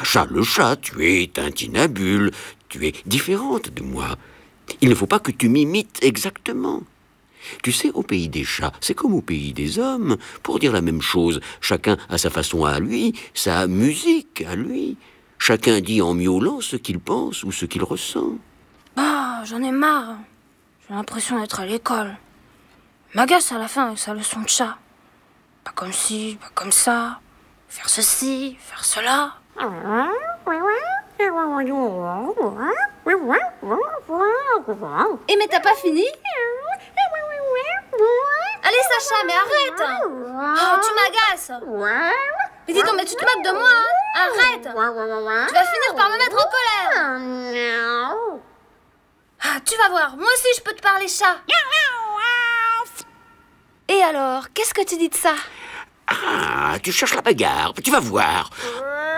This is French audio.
Sacha le chat, tu es Tintinabule, tu es différente de moi. Il ne faut pas que tu m'imites exactement. Tu sais, au pays des chats, c'est comme au pays des hommes. Pour dire la même chose, chacun a sa façon à lui, sa musique à lui. Chacun dit en miaulant ce qu'il pense ou ce qu'il ressent. Ah, j'en ai marre. J'ai l'impression d'être à l'école. M'agace à la fin avec sa leçon de chat. Pas comme ci, pas comme ça. Faire ceci, faire cela. Mais t'as pas fini? Allez Sacha, mais arrête! Oh, tu m'agaces! Mais dis donc, mais tu te moques de moi, hein? Arrête! Tu vas finir par me mettre en colère! Ah, tu vas voir, moi aussi je peux te parler chat! Et alors, qu'est-ce que tu dis de ça? Ah, tu cherches la bagarre, tu vas voir.